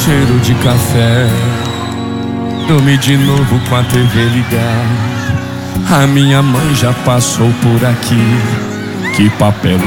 cheiro de café. Dormi de novo com a TV ligada. A minha mãe já passou por aqui. Que papelão